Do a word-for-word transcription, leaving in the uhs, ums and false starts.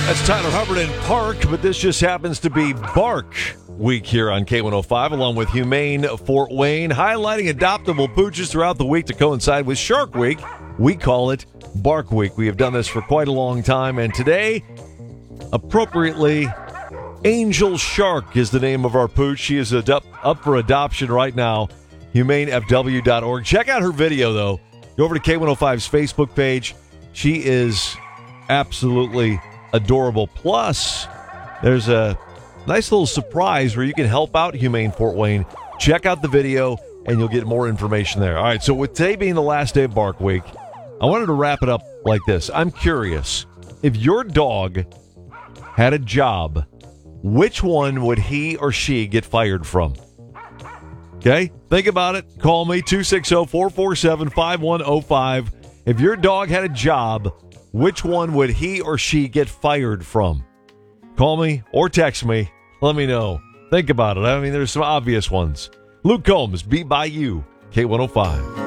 That's Tyler Hubbard in Park, but this just happens to be Bark Week here on K one oh five, along with Humane Fort Wayne, highlighting adoptable pooches throughout the week to coincide with Shark Week. We call it Bark Week. We have done this for quite a long time, and today, appropriately, Angel Shark is the name of our pooch. She is ad- up for adoption right now, humane f w dot org. Check out her video, though. Go over to K one oh five's Facebook page. She is absolutely adorable. Plus, there's a nice little surprise where you can help out Humane Fort Wayne. Check out the video, and you'll get more information there. All right, so with today being the last day of Bark Week, I wanted to wrap it up like this. I'm curious, if your dog had a job, which one would he or she get fired from? Okay, think about it. Call me, two six zero, four four seven, five one zero five. If your dog had a job, which one would he or she get fired from? Call me or text me. Let me know. Think about it. I mean, there's some obvious ones. Luke Combs, Be By You, K one oh five.